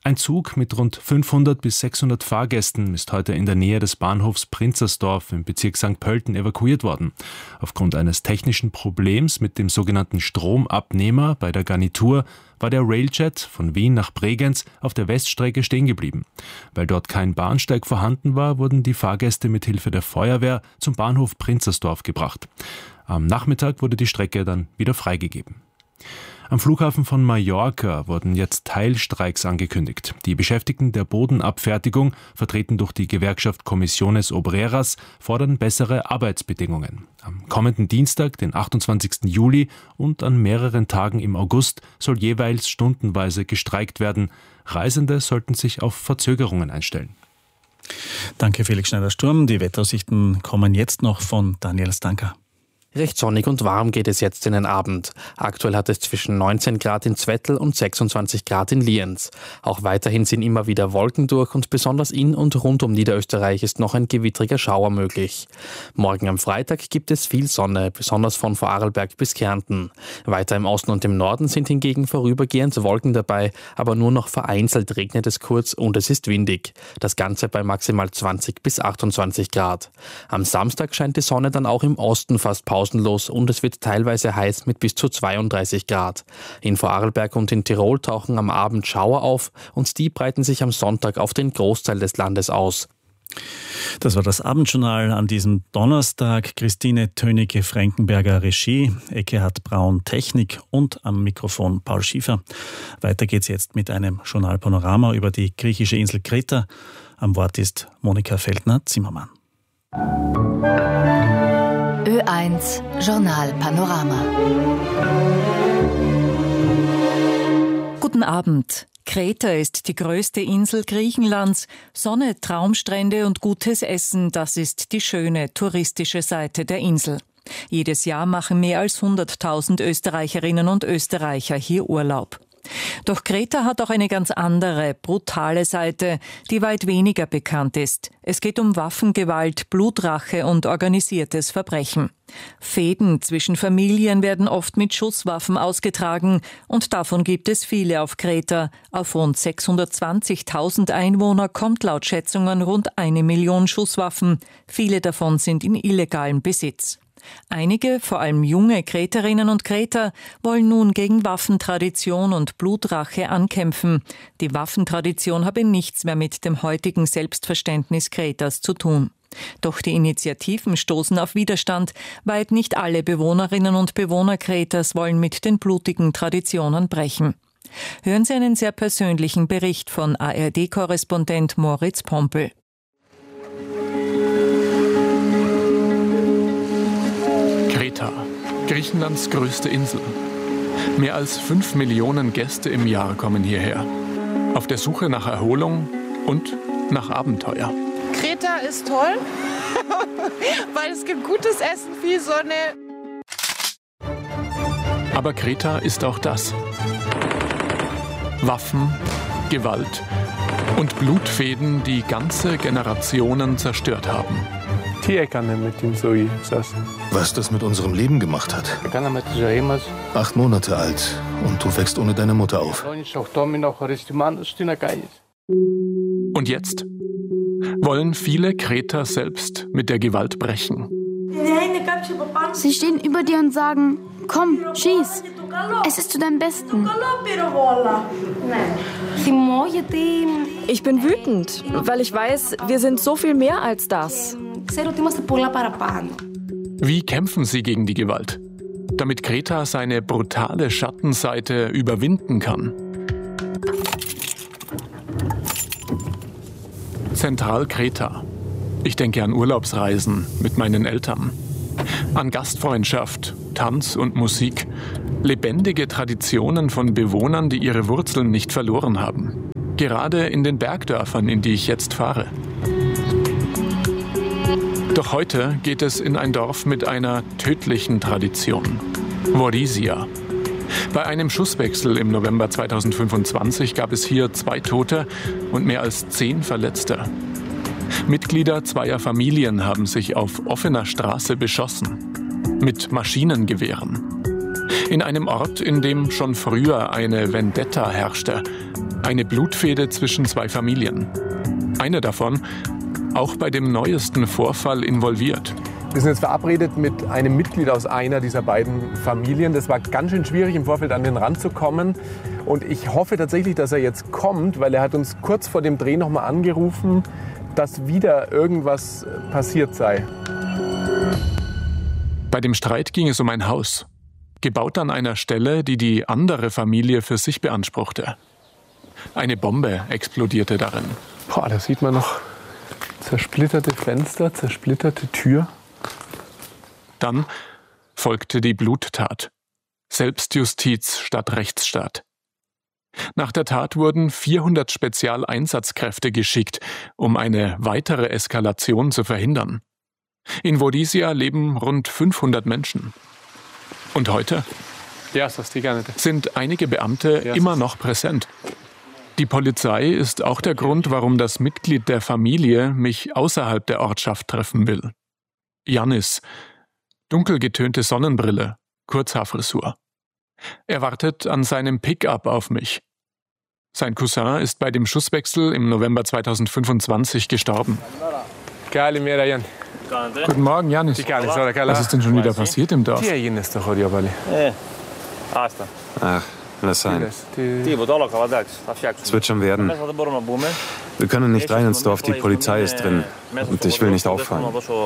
Ein Zug mit rund 500 bis 600 Fahrgästen ist heute in der Nähe des Bahnhofs Prinzersdorf im Bezirk St. Pölten evakuiert worden. Aufgrund eines technischen Problems mit dem sogenannten Stromabnehmer bei der Garnitur war der Railjet von Wien nach Bregenz auf der Weststrecke stehen geblieben. Weil dort kein Bahnsteig vorhanden war, wurden die Fahrgäste mit Hilfe der Feuerwehr zum Bahnhof Prinzersdorf gebracht. Am Nachmittag wurde die Strecke dann wieder freigegeben. Am Flughafen von Mallorca wurden jetzt Teilstreiks angekündigt. Die Beschäftigten der Bodenabfertigung, vertreten durch die Gewerkschaft Comisiones Obreras, fordern bessere Arbeitsbedingungen. Am kommenden Dienstag, den 28. Juli und an mehreren Tagen im August soll jeweils stundenweise gestreikt werden. Reisende sollten sich auf Verzögerungen einstellen. Danke, Felix Schneider-Sturm. Die Wetteraussichten kommen jetzt noch von Daniel Stanker. Recht sonnig und warm geht es jetzt in den Abend. Aktuell hat es zwischen 19 Grad in Zwettl und 26 Grad in Lienz. Auch weiterhin sind immer wieder Wolken durch und besonders in und rund um Niederösterreich ist noch ein gewittriger Schauer möglich. Morgen am Freitag gibt es viel Sonne, besonders von Vorarlberg bis Kärnten. Weiter im Osten und im Norden sind hingegen vorübergehend Wolken dabei, aber nur noch vereinzelt regnet es kurz und es ist windig. Das Ganze bei maximal 20 bis 28 Grad. Am Samstag scheint die Sonne dann auch im Osten fast pausenlos und es wird teilweise heiß mit bis zu 32 Grad. In Vorarlberg und in Tirol tauchen am Abend Schauer auf und die breiten sich am Sonntag auf den Großteil des Landes aus. Das war das Abendjournal an diesem Donnerstag. Christine Tönige-Frankenberger Regie, Eckehard Braun Technik und am Mikrofon Paul Schiefer. Weiter geht's jetzt mit einem Journalpanorama über die griechische Insel Kreta. Am Wort ist Monika Feldner-Zimmermann. Ö1 Journalpanorama. Guten Abend. Kreta ist die größte Insel Griechenlands. Sonne, Traumstrände und gutes Essen, das ist die schöne touristische Seite der Insel. Jedes Jahr machen mehr als 100.000 Österreicherinnen und Österreicher hier Urlaub. Doch Kreta hat auch eine ganz andere, brutale Seite, die weit weniger bekannt ist. Es geht um Waffengewalt, Blutrache und organisiertes Verbrechen. Fehden zwischen Familien werden oft mit Schusswaffen ausgetragen und davon gibt es viele auf Kreta. Auf rund 620.000 Einwohner kommt laut Schätzungen rund 1 Million Schusswaffen. Viele davon sind in illegalem Besitz. Einige, vor allem junge Kreterinnen und Kreter, wollen nun gegen Waffentradition und Blutrache ankämpfen. Die Waffentradition habe nichts mehr mit dem heutigen Selbstverständnis Kretas zu tun. Doch die Initiativen stoßen auf Widerstand. Weit nicht alle Bewohnerinnen und Bewohner Kretas wollen mit den blutigen Traditionen brechen. Hören Sie einen sehr persönlichen Bericht von ARD-Korrespondent Moritz Pompel. Kreta, Griechenlands größte Insel. Mehr als 5 Millionen Gäste im Jahr kommen hierher. Auf der Suche nach Erholung und nach Abenteuer. Kreta ist toll, weil es gibt gutes Essen, viel Sonne. Aber Kreta ist auch das. Waffen, Gewalt und Blutfäden, die ganze Generationen zerstört haben. Was das mit unserem Leben gemacht hat. 8 Monate alt und du wächst ohne deine Mutter auf. Und jetzt wollen viele Kreter selbst mit der Gewalt brechen. Sie stehen über dir und sagen, komm, schieß. Es ist zu deinem Besten. Ich bin wütend, weil ich weiß, wir sind so viel mehr als das. Wie kämpfen sie gegen die Gewalt, damit Kreta seine brutale Schattenseite überwinden kann? Zentralkreta. Ich denke an Urlaubsreisen mit meinen Eltern. An Gastfreundschaft, Tanz und Musik. Lebendige Traditionen von Bewohnern, die ihre Wurzeln nicht verloren haben. Gerade in den Bergdörfern, in die ich jetzt fahre. Doch heute geht es in ein Dorf mit einer tödlichen Tradition. Vorisia. Bei einem Schusswechsel im November 2025 gab es hier 2 Tote und mehr als 10 Verletzte. Mitglieder zweier Familien haben sich auf offener Straße beschossen. Mit Maschinengewehren. In einem Ort, in dem schon früher eine Vendetta herrschte. Eine Blutfehde zwischen zwei Familien. Eine davon auch bei dem neuesten Vorfall involviert. Wir sind jetzt verabredet mit einem Mitglied aus einer dieser beiden Familien. Das war ganz schön schwierig, im Vorfeld an den Rand zu kommen. Und ich hoffe tatsächlich, dass er jetzt kommt, weil er hat uns kurz vor dem Dreh noch mal angerufen, dass wieder irgendwas passiert sei. Bei dem Streit ging es um ein Haus, gebaut an einer Stelle, die die andere Familie für sich beanspruchte. Eine Bombe explodierte darin. Boah, da sieht man noch zersplitterte Fenster, zersplitterte Tür. Dann folgte die Bluttat. Selbstjustiz statt Rechtsstaat. Nach der Tat wurden 400 Spezialeinsatzkräfte geschickt, um eine weitere Eskalation zu verhindern. In Vodizia leben rund 500 Menschen. Und heute sind einige Beamte immer noch präsent. Die Polizei ist auch der Grund, warum das Mitglied der Familie mich außerhalb der Ortschaft treffen will. Yannis. Dunkel getönte Sonnenbrille, Kurzhaarfrisur. Er wartet an seinem Pickup auf mich. Sein Cousin ist bei dem Schusswechsel im November 2025 gestorben. Guten Morgen, Yannis. Was ist denn schon wieder passiert im Dorf? Ach, lass sein. Es wird schon werden. Wir können nicht rein ins Dorf, die Polizei ist drin. Und ich will nicht auffallen.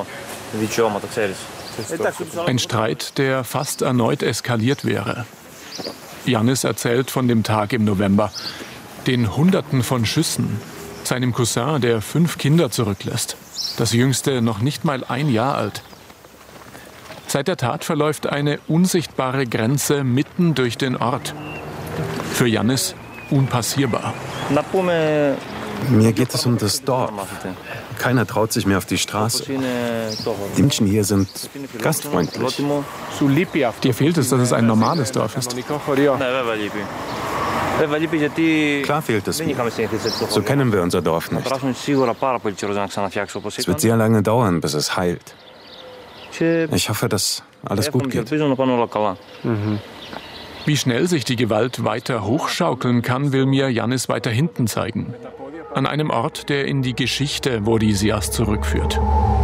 Ein Streit, der fast erneut eskaliert wäre. Yannis erzählt von dem Tag im November, den Hunderten von Schüssen, seinem Cousin, der 5 Kinder zurücklässt, das jüngste noch nicht mal 1 Jahr alt. Seit der Tat verläuft eine unsichtbare Grenze mitten durch den Ort. Für Yannis unpassierbar. Mir geht es um das Dorf. Keiner traut sich mehr auf die Straße. Die Menschen hier sind gastfreundlich. Dir fehlt es, dass es ein normales Dorf ist. Klar fehlt es mir. So kennen wir unser Dorf nicht. Es wird sehr lange dauern, bis es heilt. Ich hoffe, dass alles gut geht. Wie schnell sich die Gewalt weiter hochschaukeln kann, will mir Yannis weiter hinten zeigen. An einem Ort, der in die Geschichte Vodizias zurückführt.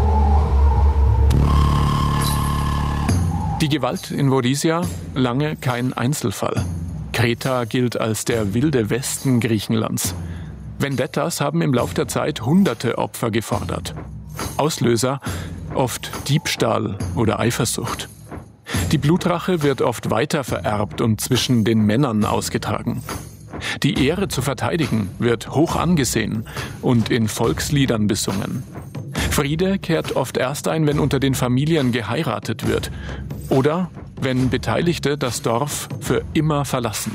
Die Gewalt in Vodizia lange kein Einzelfall. Kreta gilt als der wilde Westen Griechenlands. Vendettas haben im Lauf der Zeit Hunderte Opfer gefordert. Auslöser oft Diebstahl oder Eifersucht. Die Blutrache wird oft weiter vererbt und zwischen den Männern ausgetragen. Die Ehre zu verteidigen wird hoch angesehen und in Volksliedern besungen. Friede kehrt oft erst ein, wenn unter den Familien geheiratet wird oder wenn Beteiligte das Dorf für immer verlassen.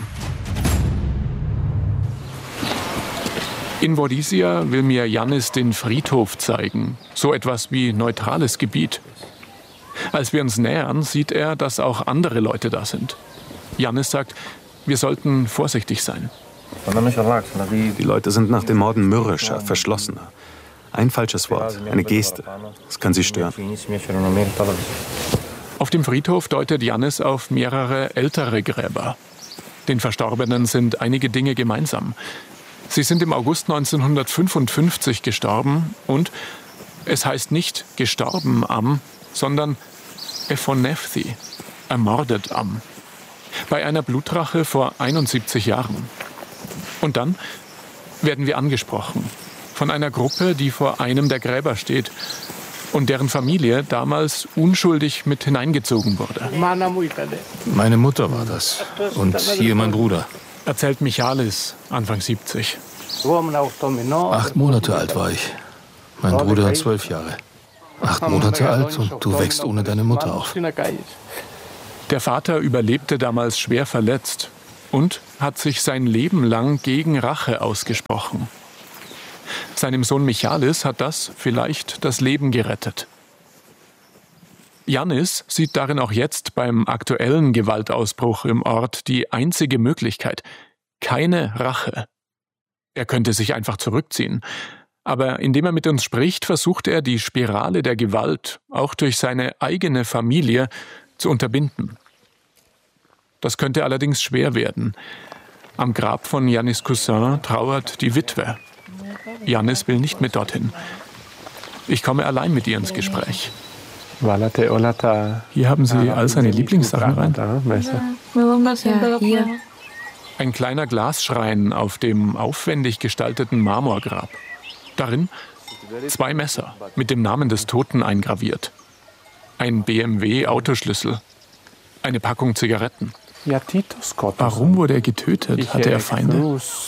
In Vodizia will mir Yannis den Friedhof zeigen, so etwas wie neutrales Gebiet. Als wir uns nähern, sieht er, dass auch andere Leute da sind. Yannis sagt, wir sollten vorsichtig sein. Die Leute sind nach den Morden mürrischer, verschlossener. Ein falsches Wort, eine Geste, das kann sie stören. Auf dem Friedhof deutet Yannis auf mehrere ältere Gräber. Den Verstorbenen sind einige Dinge gemeinsam. Sie sind im August 1955 gestorben und es heißt nicht gestorben am, sondern Ephonefthi, ermordet am. Bei einer Blutrache vor 71 Jahren. Und dann werden wir angesprochen von einer Gruppe, die vor einem der Gräber steht und deren Familie damals unschuldig mit hineingezogen wurde. Meine Mutter war das und hier mein Bruder. Erzählt Michalis, Anfang 70. 8 Monate alt war ich. Mein Bruder 12 Jahre. 8 Monate alt und du wächst ohne deine Mutter auf. Der Vater überlebte damals schwer verletzt und hat sich sein Leben lang gegen Rache ausgesprochen. Seinem Sohn Michalis hat das vielleicht das Leben gerettet. Yannis sieht darin auch jetzt beim aktuellen Gewaltausbruch im Ort die einzige Möglichkeit: keine Rache. Er könnte sich einfach zurückziehen. Aber indem er mit uns spricht, versucht er, die Spirale der Gewalt auch durch seine eigene Familie zu unterbinden. Das könnte allerdings schwer werden. Am Grab von Yannis Cousin trauert die Witwe. Yannis will nicht mit dorthin. Ich komme allein mit ihr ins Gespräch. Hier haben Sie all seine Lieblingssachen rein. Ja, hier. Ein kleiner Glasschrein auf dem aufwendig gestalteten Marmorgrab. Darin 2 Messer mit dem Namen des Toten eingraviert. Ein BMW-Autoschlüssel. Eine Packung Zigaretten. Warum wurde er getötet? Hatte er Feinde?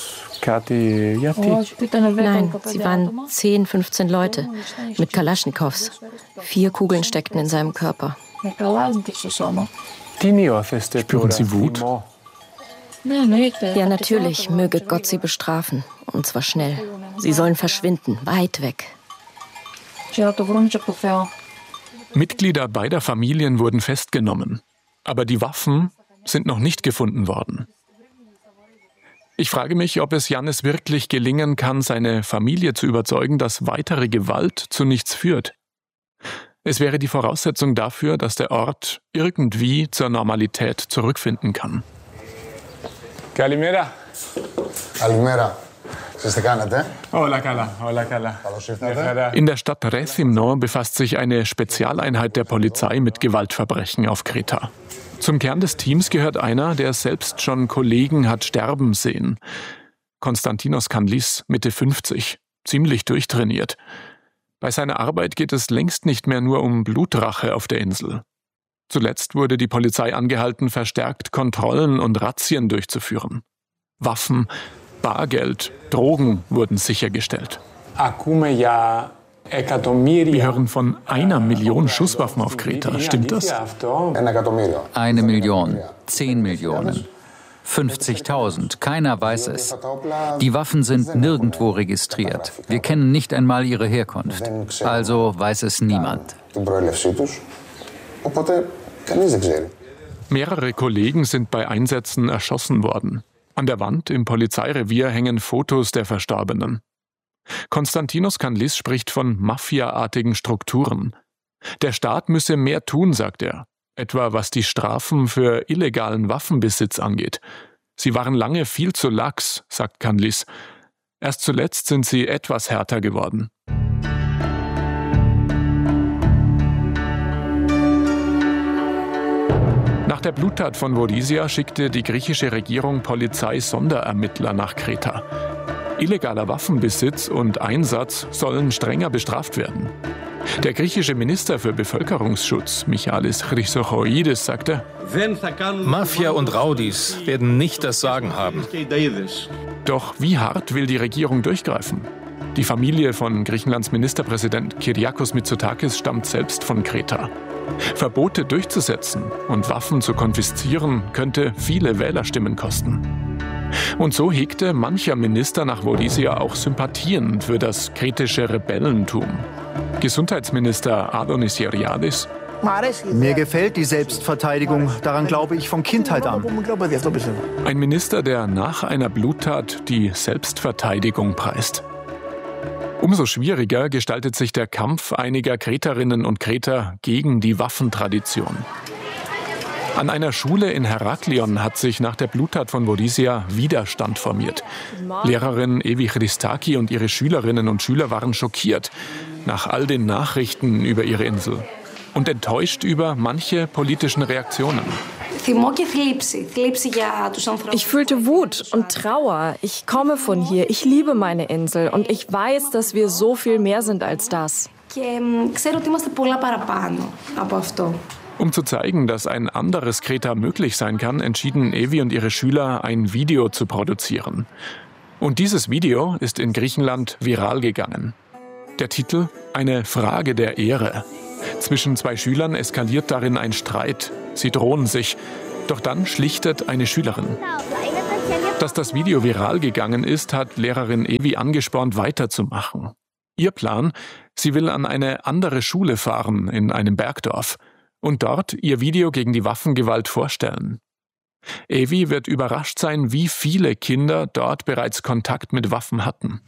Nein, sie waren 10, 15 Leute mit Kalaschnikows. 4 Kugeln steckten in seinem Körper. Spüren Sie Wut? Ja, natürlich, möge Gott sie bestrafen. Und zwar schnell. Sie sollen verschwinden, weit weg. Mitglieder beider Familien wurden festgenommen. Aber die Waffen sind noch nicht gefunden worden. Ich frage mich, ob es Yannis wirklich gelingen kann, seine Familie zu überzeugen, dass weitere Gewalt zu nichts führt. Es wäre die Voraussetzung dafür, dass der Ort irgendwie zur Normalität zurückfinden kann. Kalimera. Kalimera. In der Stadt Rethymno befasst sich eine Spezialeinheit der Polizei mit Gewaltverbrechen auf Kreta. Zum Kern des Teams gehört einer, der selbst schon Kollegen hat sterben sehen. Konstantinos Kanlis, Mitte 50, ziemlich durchtrainiert. Bei seiner Arbeit geht es längst nicht mehr nur um Blutrache auf der Insel. Zuletzt wurde die Polizei angehalten, verstärkt Kontrollen und Razzien durchzuführen. Waffen, Bargeld, Drogen wurden sichergestellt. Wir hören von 1 Million Schusswaffen auf Kreta. Stimmt das? 1 Million, 10 Millionen, 50.000. Keiner weiß es. Die Waffen sind nirgendwo registriert. Wir kennen nicht einmal ihre Herkunft. Also weiß es niemand. Mehrere Kollegen sind bei Einsätzen erschossen worden. An der Wand im Polizeirevier hängen Fotos der Verstorbenen. Konstantinos Kanlis spricht von mafiaartigen Strukturen. Der Staat müsse mehr tun, sagt er, etwa was die Strafen für illegalen Waffenbesitz angeht. Sie waren lange viel zu lax, sagt Kanlis. Erst zuletzt sind sie etwas härter geworden. Nach der Bluttat von Vodisia schickte die griechische Regierung Polizei-Sonderermittler nach Kreta. Illegaler Waffenbesitz und Einsatz sollen strenger bestraft werden. Der griechische Minister für Bevölkerungsschutz, Michalis Chrysochoidis, sagte: Mafia und Raudis werden nicht das Sagen haben. Doch wie hart will die Regierung durchgreifen? Die Familie von Griechenlands Ministerpräsident Kyriakos Mitsotakis stammt selbst von Kreta. Verbote durchzusetzen und Waffen zu konfiszieren, könnte viele Wählerstimmen kosten. Und so hegte mancher Minister nach Vodisia auch Sympathien für das kretische Rebellentum. Gesundheitsminister Adonis Yeriadis: Mir gefällt die Selbstverteidigung, daran glaube ich von Kindheit an. Ein Minister, der nach einer Bluttat die Selbstverteidigung preist. Umso schwieriger gestaltet sich der Kampf einiger Kreterinnen und Kreter gegen die Waffentradition. An einer Schule in Heraklion hat sich nach der Bluttat von Vodisia Widerstand formiert. Lehrerin Evi Christaki und ihre Schülerinnen und Schüler waren schockiert nach all den Nachrichten über ihre Insel und enttäuscht über manche politischen Reaktionen. Ich fühlte Wut und Trauer. Ich komme von hier, ich liebe meine Insel und ich weiß, dass wir so viel mehr sind als das. Um zu zeigen, dass ein anderes Kreta möglich sein kann, entschieden Evi und ihre Schüler, ein Video zu produzieren. Und dieses Video ist in Griechenland viral gegangen. Der Titel: Eine Frage der Ehre. Zwischen 2 Schülern eskaliert darin ein Streit. Sie drohen sich. Doch dann schlichtet eine Schülerin. Dass das Video viral gegangen ist, hat Lehrerin Evi angespornt, weiterzumachen. Ihr Plan: Sie will an eine andere Schule fahren, in einem Bergdorf, und dort ihr Video gegen die Waffengewalt vorstellen. Evi wird überrascht sein, wie viele Kinder dort bereits Kontakt mit Waffen hatten.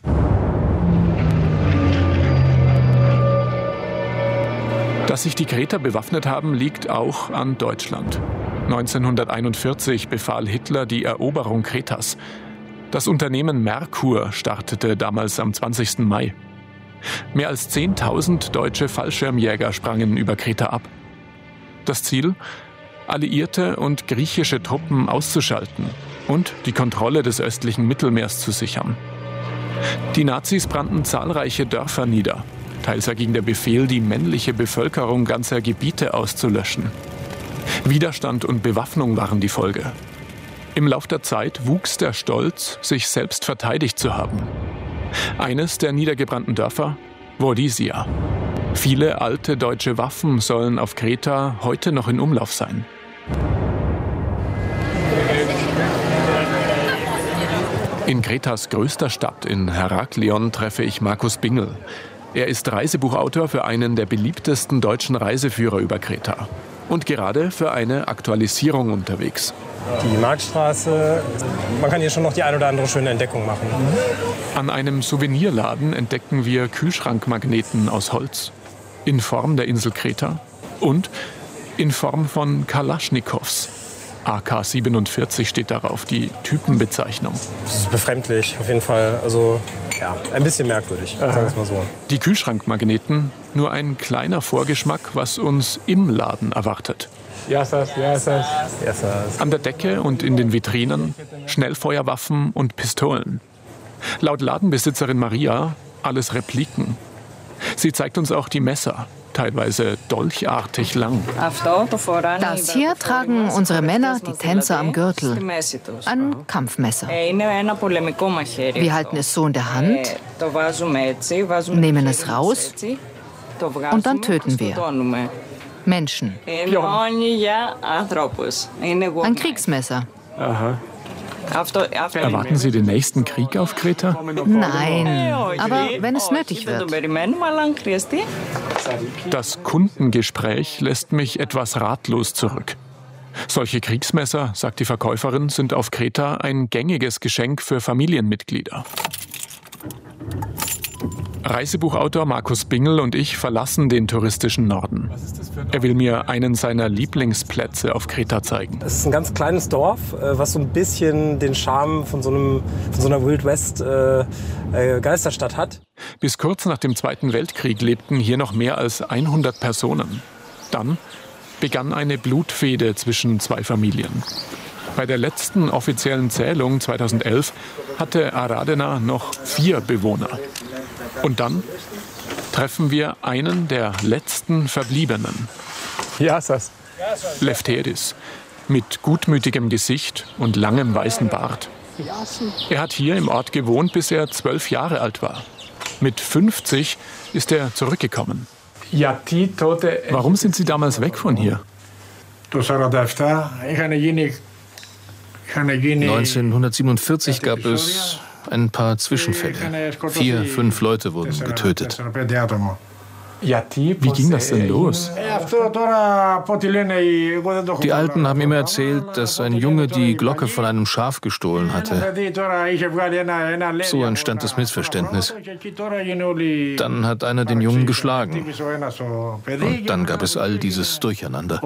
Dass sich die Kreter bewaffnet haben, liegt auch an Deutschland. 1941 befahl Hitler die Eroberung Kretas. Das Unternehmen Merkur startete damals am 20. Mai. Mehr als 10.000 deutsche Fallschirmjäger sprangen über Kreta ab. Das Ziel? Alliierte und griechische Truppen auszuschalten und die Kontrolle des östlichen Mittelmeers zu sichern. Die Nazis brannten zahlreiche Dörfer nieder. Teils erging der Befehl, die männliche Bevölkerung ganzer Gebiete auszulöschen. Widerstand und Bewaffnung waren die Folge. Im Lauf der Zeit wuchs der Stolz, sich selbst verteidigt zu haben. Eines der niedergebrannten Dörfer? Vodizia. Viele alte deutsche Waffen sollen auf Kreta heute noch in Umlauf sein. In Kretas größter Stadt, in Heraklion, treffe ich Markus Bingel. Er ist Reisebuchautor für einen der beliebtesten deutschen Reiseführer über Kreta. Und gerade für eine Aktualisierung unterwegs. Die Marktstraße, man kann hier schon noch die ein oder andere schöne Entdeckung machen. An einem Souvenirladen entdecken wir Kühlschrankmagneten aus Holz. In Form der Insel Kreta und in Form von Kalaschnikows. AK-47 steht darauf, die Typenbezeichnung. Das ist befremdlich, auf jeden Fall. Also, ja, ein bisschen merkwürdig, sagen wir es mal so. Die Kühlschrankmagneten, nur ein kleiner Vorgeschmack, was uns im Laden erwartet. An der Decke und in den Vitrinen Schnellfeuerwaffen und Pistolen. Laut Ladenbesitzerin Maria alles Repliken. Sie zeigt uns auch die Messer, teilweise dolchartig lang. Das hier tragen unsere Männer, die Tänzer am Gürtel. Ein Kampfmesser. Wir halten es so in der Hand, nehmen es raus und dann töten wir Menschen. Ein Kriegsmesser. Aha. Erwarten Sie den nächsten Krieg auf Kreta? Nein, aber wenn es nötig wird. Das Kundengespräch lässt mich etwas ratlos zurück. Solche Kriegsmesser, sagt die Verkäuferin, sind auf Kreta ein gängiges Geschenk für Familienmitglieder. Reisebuchautor Markus Bingel und ich verlassen den touristischen Norden. Er will mir einen seiner Lieblingsplätze auf Kreta zeigen. Es ist ein ganz kleines Dorf, was so ein bisschen den Charme von so einer Wild West Geisterstadt hat. Bis kurz nach dem Zweiten Weltkrieg lebten hier noch mehr als 100 Personen. Dann begann eine Blutfehde zwischen zwei Familien. Bei der letzten offiziellen Zählung 2011 hatte Aradena noch 4 Bewohner. Und dann treffen wir einen der letzten Verbliebenen. Lefteris, mit gutmütigem Gesicht und langem weißen Bart. Er hat hier im Ort gewohnt, bis er 12 Jahre alt war. Mit 50 ist er zurückgekommen. Warum sind Sie damals weg von hier? 1947 gab es ein paar Zwischenfälle. 4, 5 Leute wurden getötet. Wie ging das denn los? Die Alten haben immer erzählt, dass ein Junge die Glocke von einem Schaf gestohlen hatte. So entstand das Missverständnis. Dann hat einer den Jungen geschlagen. Und dann gab es all dieses Durcheinander.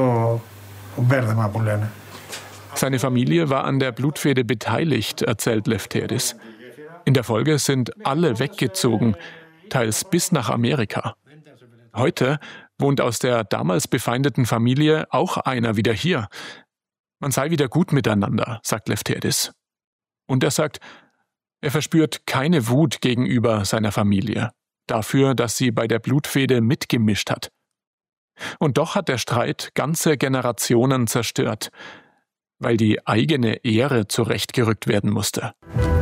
Seine Familie war an der Blutfehde beteiligt, erzählt Lefteris. In der Folge sind alle weggezogen, teils bis nach Amerika. Heute wohnt aus der damals befeindeten Familie auch einer wieder hier. Man sei wieder gut miteinander, sagt Lefteris. Und er sagt, er verspürt keine Wut gegenüber seiner Familie, dafür, dass sie bei der Blutfehde mitgemischt hat. Und doch hat der Streit ganze Generationen zerstört, weil die eigene Ehre zurechtgerückt werden musste.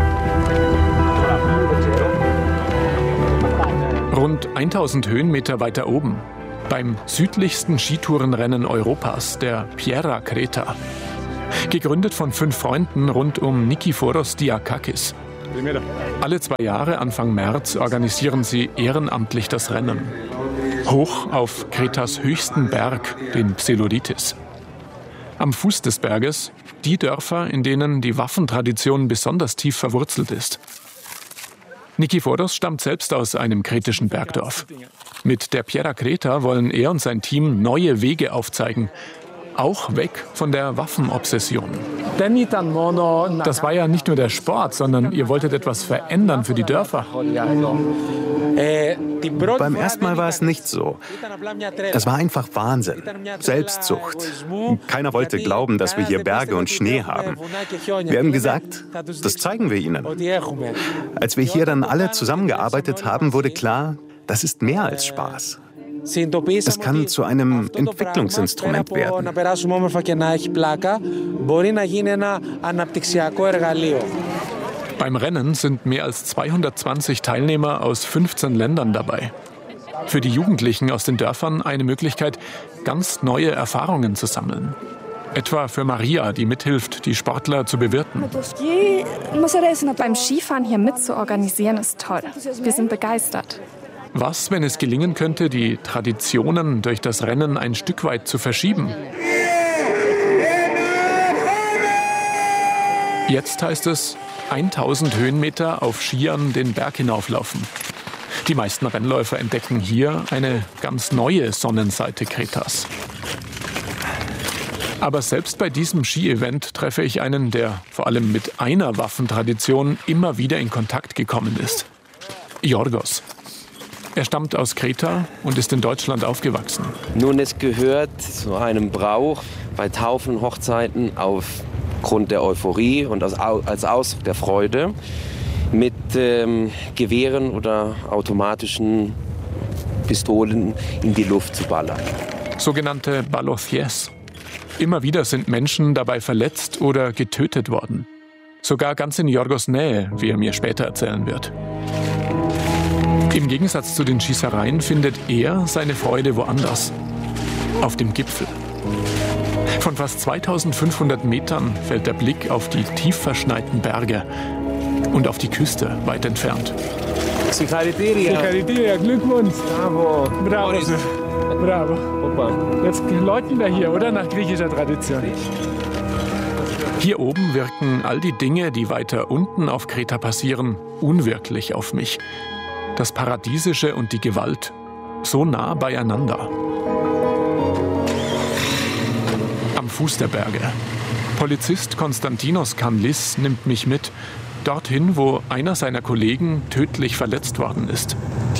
Rund 1000 Höhenmeter weiter oben, beim südlichsten Skitourenrennen Europas, der Piera Kreta. Gegründet von 5 Freunden rund um Nikiforos Diakakis. Alle 2 Jahre, Anfang März, organisieren sie ehrenamtlich das Rennen. Hoch auf Kretas höchsten Berg, den Pseudoritis. Am Fuß des Berges die Dörfer, in denen die Waffentradition besonders tief verwurzelt ist. Nikiforos stammt selbst aus einem kretischen Bergdorf. Mit der Piera Kreta wollen er und sein Team neue Wege aufzeigen. Auch weg von der Waffenobsession. Das war ja nicht nur der Sport, sondern ihr wolltet etwas verändern für die Dörfer. Beim ersten Mal war es nicht so. Das war einfach Wahnsinn. Selbstsucht. Keiner wollte glauben, dass wir hier Berge und Schnee haben. Wir haben gesagt, das zeigen wir ihnen. Als wir hier dann alle zusammengearbeitet haben, wurde klar, das ist mehr als Spaß. Es kann zu einem Entwicklungsinstrument werden. Beim Rennen sind mehr als 220 Teilnehmer aus 15 Ländern dabei. Für die Jugendlichen aus den Dörfern eine Möglichkeit, ganz neue Erfahrungen zu sammeln. Etwa für Maria, die mithilft, die Sportler zu bewirten. Beim Skifahren hier mitzuorganisieren ist toll. Wir sind begeistert. Was, wenn es gelingen könnte, die Traditionen durch das Rennen ein Stück weit zu verschieben? Jetzt heißt es 1000 Höhenmeter auf Skiern den Berg hinauflaufen. Die meisten Rennläufer entdecken hier eine ganz neue Sonnenseite Kretas. Aber selbst bei diesem Ski-Event treffe ich einen, der vor allem mit einer Waffentradition immer wieder in Kontakt gekommen ist. Yorgos. Er stammt aus Kreta und ist in Deutschland aufgewachsen. Nun, es gehört zu einem Brauch bei Taufen, Hochzeiten aufgrund der Euphorie und als Ausdruck der Freude mit Gewehren oder automatischen Pistolen in die Luft zu ballern. Sogenannte Balothiers. Immer wieder sind Menschen dabei verletzt oder getötet worden. Sogar ganz in Yorgos Nähe, wie er mir später erzählen wird. Im Gegensatz zu den Schießereien findet er seine Freude woanders. Auf dem Gipfel. Von fast 2500 Metern fällt der Blick auf die tief verschneiten Berge und auf die Küste weit entfernt. Sicharitiria, Glückwunsch. Bravo. Bravo. Jetzt läuten wir hier, oder? Nach griechischer Tradition. Hier oben wirken all die Dinge, die weiter unten auf Kreta passieren, unwirklich auf mich. Das Paradiesische und die Gewalt, so nah beieinander. Am Fuß der Berge. Polizist Konstantinos Kanlis nimmt mich mit, dorthin, wo einer seiner Kollegen tödlich verletzt worden ist.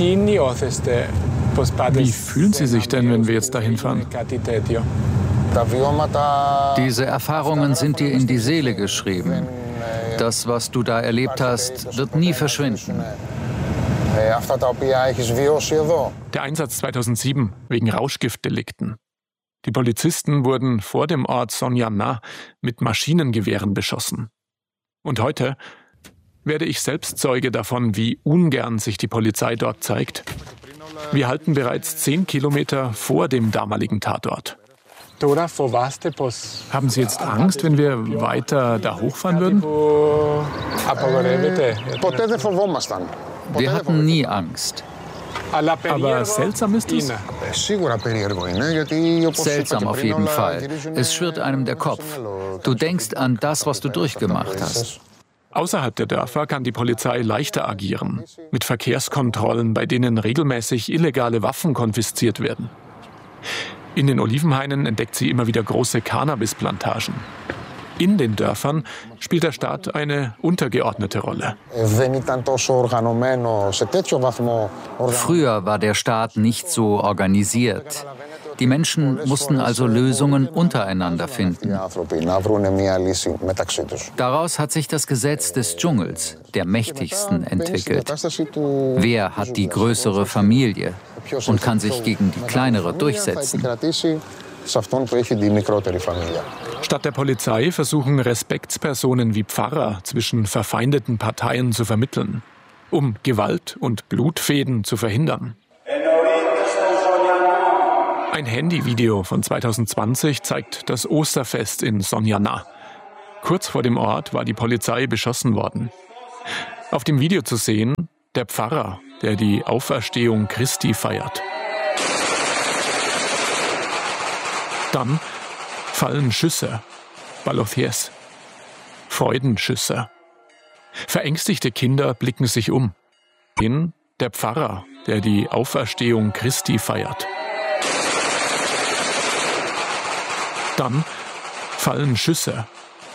Wie fühlen Sie sich denn, wenn wir jetzt dahin fahren? Diese Erfahrungen sind dir in die Seele geschrieben. Das, was du da erlebt hast, wird nie verschwinden. Der Einsatz 2007 wegen Rauschgiftdelikten. Die Polizisten wurden vor dem Ort Sonjana mit Maschinengewehren beschossen. Und heute werde ich selbst Zeuge davon, wie ungern sich die Polizei dort zeigt. Wir halten bereits 10 Kilometer vor dem damaligen Tatort. Haben Sie jetzt Angst, wenn wir weiter da hochfahren würden? Wir hatten nie Angst. Aber seltsam ist es? Seltsam auf jeden Fall. Es schwirrt einem der Kopf. Du denkst an das, was du durchgemacht hast. Außerhalb der Dörfer kann die Polizei leichter agieren. Mit Verkehrskontrollen, bei denen regelmäßig illegale Waffen konfisziert werden. In den Olivenhainen entdeckt sie immer wieder große Cannabisplantagen. In den Dörfern spielt der Staat eine untergeordnete Rolle. Früher war der Staat nicht so organisiert. Die Menschen mussten also Lösungen untereinander finden. Daraus hat sich das Gesetz des Dschungels, der mächtigsten, entwickelt. Wer hat die größere Familie und kann sich gegen die kleinere durchsetzen? Statt der Polizei versuchen Respektspersonen wie Pfarrer zwischen verfeindeten Parteien zu vermitteln, um Gewalt und Blutfäden zu verhindern. Ein Handyvideo von 2020 zeigt das Osterfest in Sonjana. Kurz vor dem Ort war die Polizei beschossen worden. Auf dem Video zu sehen, der Pfarrer, der die Auferstehung Christi feiert. Dann fallen Schüsse, Balothiers, Freudenschüsse. Verängstigte Kinder blicken sich um. Der Pfarrer, der die Auferstehung Christi feiert. Dann fallen Schüsse,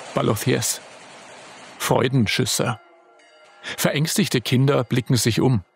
Balothiers, Freudenschüsse. Verängstigte Kinder blicken sich um.